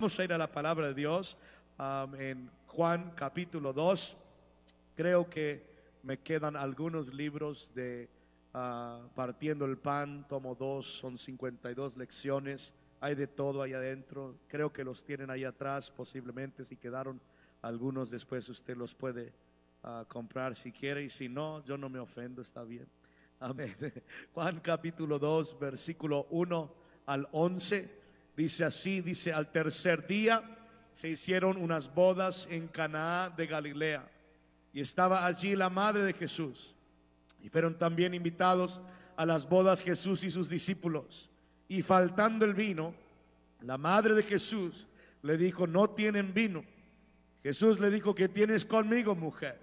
Vamos a ir a la palabra de Dios en Juan capítulo 2. Creo que me quedan algunos libros de Partiendo el Pan, tomo 2, son 52 lecciones. Hay de todo ahí adentro. Creo que los tienen ahí atrás, posiblemente si quedaron algunos después usted los puede comprar si quiere, y si no, yo no me ofendo, está bien. Amén. Juan capítulo 2, versículo 1 al 11, dice así, dice: al tercer día se hicieron unas bodas en Caná de Galilea, y estaba allí la madre de Jesús, y fueron también invitados a las bodas Jesús y sus discípulos. Y faltando el vino, la madre de Jesús le dijo: no tienen vino. Jesús le dijo: ¿qué tienes conmigo, mujer?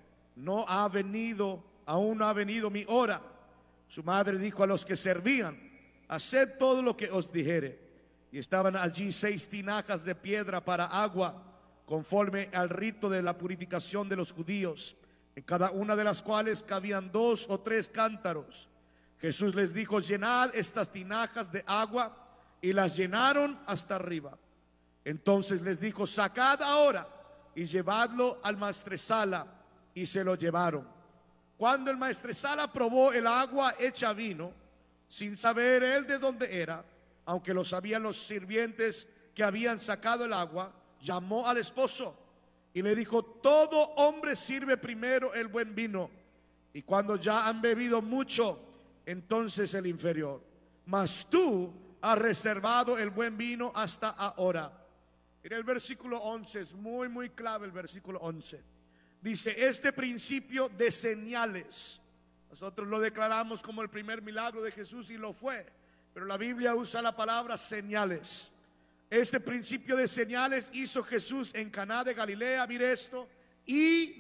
Aún no ha venido mi hora. Su madre dijo a los que servían: haced todo lo que os dijere. Y estaban allí 6 tinajas de piedra para agua, conforme al rito de la purificación de los judíos, en cada una de las cuales cabían 2 o 3 cántaros. Jesús les dijo: llenad estas tinajas de agua, y las llenaron hasta arriba. Entonces les dijo: sacad ahora y llevadlo al maestresala. Y se lo llevaron. Cuando el maestresala probó el agua hecha vino, sin saber él de dónde era, aunque lo sabían los sirvientes que habían sacado el agua, llamó al esposo y le dijo: todo hombre sirve primero el buen vino, y cuando ya han bebido mucho, entonces el inferior. Mas tú has reservado el buen vino hasta ahora. En el versículo 11 es muy clave. El versículo 11 dice: este principio de señales, nosotros lo declaramos como el primer milagro de Jesús, y lo fue, pero la Biblia usa la palabra señales. Este principio de señales hizo Jesús en Caná de Galilea, mire esto, y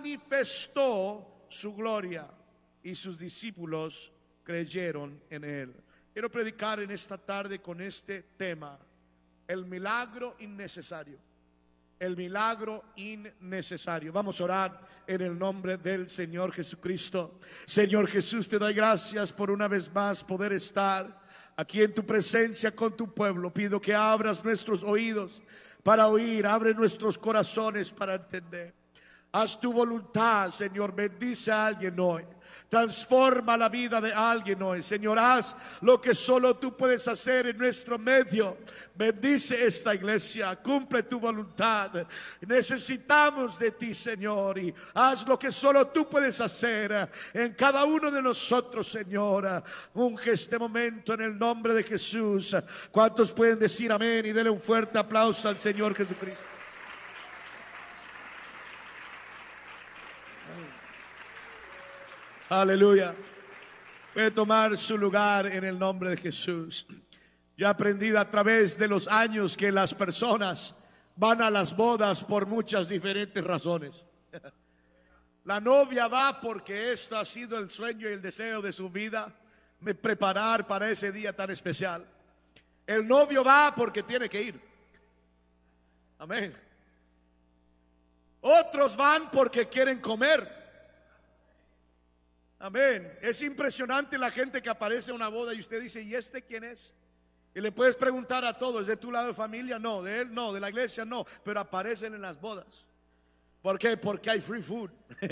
manifestó su gloria, y sus discípulos creyeron en él. Quiero predicar en esta tarde con este tema: el milagro innecesario. El milagro innecesario. Vamos a orar en el nombre del Señor Jesucristo. Señor Jesús, te doy gracias por una vez más poder estar aquí en tu presencia con tu pueblo. Pido que abras nuestros oídos para oír, abre nuestros corazones para entender. Haz tu voluntad, Señor. Bendice a alguien hoy. Transforma la vida de alguien hoy. Señor, haz lo que solo tú puedes hacer en nuestro medio. Bendice esta iglesia. Cumple tu voluntad. Necesitamos de ti, Señor. Y haz lo que solo tú puedes hacer en cada uno de nosotros, Señor. Unge este momento en el nombre de Jesús. ¿Cuántos pueden decir amén? Y denle un fuerte aplauso al Señor Jesucristo. Aleluya. Puede tomar su lugar en el nombre de Jesús. Yo he aprendido a través de los años que las personas van a las bodas por muchas diferentes razones. La novia va porque esto ha sido el sueño y el deseo de su vida, preparar para ese día tan especial. El novio va porque tiene que ir. Amén. Otros van porque quieren comer. Amén. Es impresionante la gente que aparece en una boda y usted dice: ¿y este quién es? Y le puedes preguntar a todos: ¿es de tu lado de familia? No. ¿De él? No. ¿De la iglesia? No. Pero aparecen en las bodas. ¿Por qué? Porque hay free food.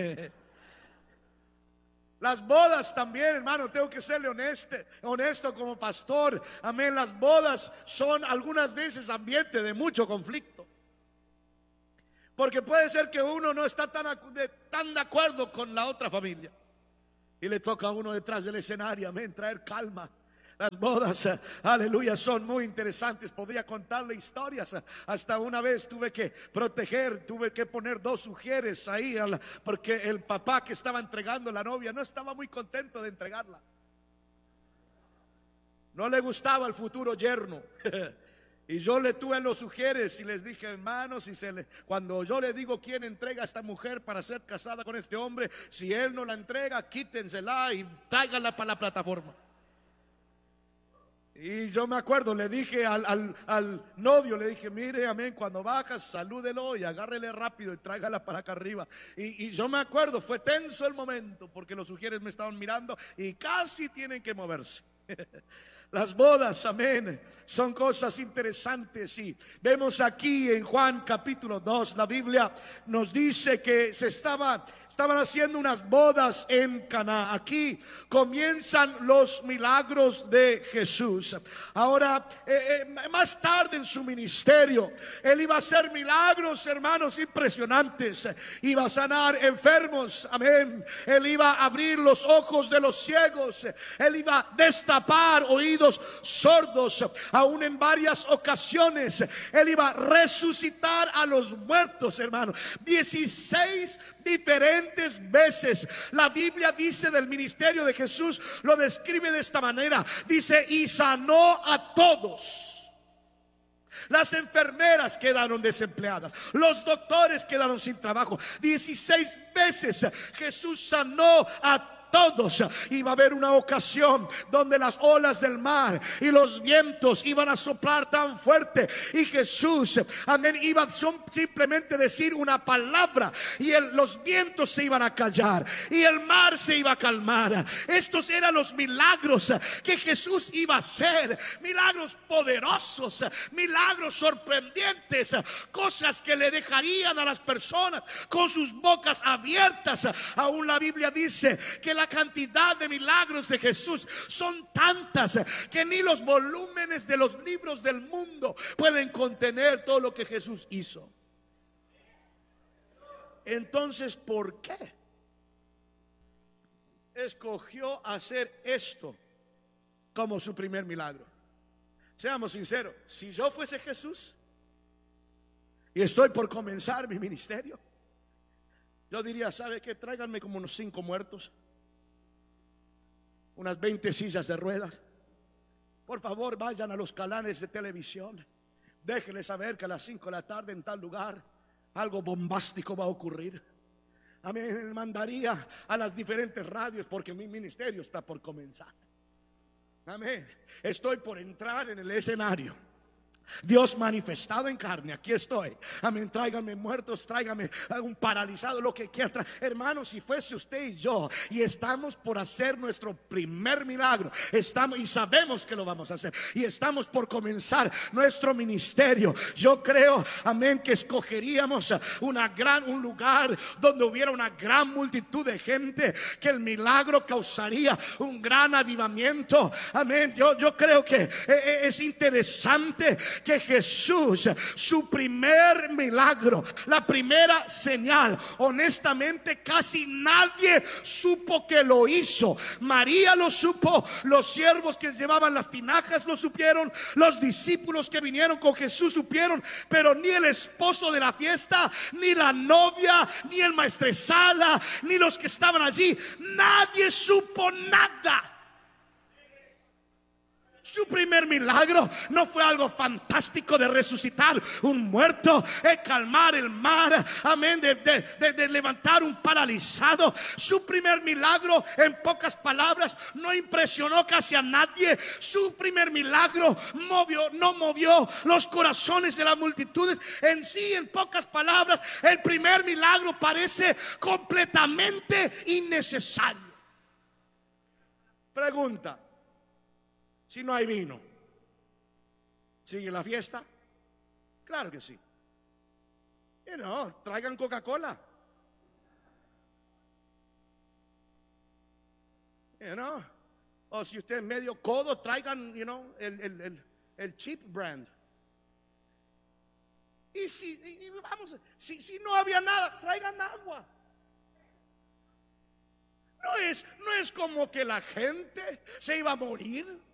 Las bodas también, hermano, tengo que serle honesto como pastor. Amén. Las bodas son algunas veces ambiente de mucho conflicto. Porque puede ser que uno no está tan de acuerdo con la otra familia, y le toca a uno detrás del escenario, amén, traer calma. Las bodas, aleluya, son muy interesantes. Podría contarle historias. Hasta una vez tuve que poner 2 ujieres ahí, porque el papá que estaba entregando la novia no estaba muy contento de entregarla. No le gustaba el futuro yerno. Y yo le tuve en los ujieres y les dije: hermanos, cuando yo le digo quién entrega a esta mujer para ser casada con este hombre, si él no la entrega, quítensela y tráiganla para la plataforma. Y yo me acuerdo, le dije al novio, le dije: mire, amén, cuando bajas, salúdelo y agárrele rápido y tráigala para acá arriba. Y yo me acuerdo, fue tenso el momento porque los ujieres me estaban mirando y casi tienen que moverse. Las bodas, amén, son cosas interesantes. Y vemos aquí en Juan capítulo 2, la Biblia nos dice que estaban haciendo unas bodas en Caná. Aquí comienzan los milagros de Jesús. Ahora, más tarde en su ministerio, Él iba a hacer milagros, hermanos, impresionantes. Iba a sanar enfermos, amén. Él iba a abrir los ojos de los ciegos. Él iba a destapar oídos sordos. Aún en varias ocasiones, Él iba a resucitar a los muertos, hermanos. 16 diferentes veces la Biblia dice del ministerio de Jesús, lo describe de esta manera. Dice: y sanó a todos. Las enfermeras quedaron desempleadas, los doctores quedaron sin trabajo. 16 veces Jesús sanó a todos. Iba a haber una ocasión donde las olas del mar y los vientos iban a soplar tan fuerte, y Jesús, amén, iba a simplemente decir una palabra y los vientos se iban a callar y el mar se iba a calmar. Estos eran los milagros que Jesús iba a hacer. Milagros poderosos, milagros sorprendentes, cosas que le dejarían a las personas con sus bocas abiertas. Aún la Biblia dice que la cantidad de milagros de Jesús son tantas que ni los volúmenes de los libros del mundo pueden contener todo lo que Jesús hizo. Entonces, ¿por qué escogió hacer esto como su primer milagro? Seamos sinceros, si yo fuese Jesús y estoy por comenzar mi ministerio, yo diría: ¿sabe qué? Tráiganme como unos 5 muertos, unas 20 sillas de ruedas. Por favor, vayan a los canales de televisión, déjenles saber que a las 5 de la tarde en tal lugar algo bombástico va a ocurrir. Amén. Mandaría a las diferentes radios, porque mi ministerio está por comenzar. Amén. Estoy por entrar en el escenario. Dios manifestado en carne, aquí estoy. Amén. Tráiganme muertos, tráiganme un paralizado, lo que quieran. Hermanos, si fuese usted y yo, y estamos por hacer nuestro primer milagro, estamos y sabemos que lo vamos a hacer, y estamos por comenzar nuestro ministerio, yo creo, amén, que escogeríamos un lugar donde hubiera una gran multitud de gente, que el milagro causaría un gran avivamiento. Amén. Yo creo que es interesante que Jesús, su primer milagro, la primera señal, honestamente casi nadie supo que lo hizo. María lo supo, los siervos que llevaban las tinajas lo supieron, los discípulos que vinieron con Jesús supieron, pero ni el esposo de la fiesta, ni la novia, ni el maestresala, ni los que estaban allí, nadie supo nada. Su primer milagro no fue algo fantástico de resucitar un muerto, de calmar el mar, amén, de levantar un paralizado. Su primer milagro, en pocas palabras, no impresionó casi a nadie. Su primer milagro no movió los corazones de las multitudes. En sí, en pocas palabras, el primer milagro parece completamente innecesario. Pregunta: si no hay vino, ¿sigue la fiesta? Claro que sí. Traigan Coca-Cola. O si usted es medio codo, traigan, el cheap brand. Y si no había nada, traigan agua. No es como que la gente se iba a morir.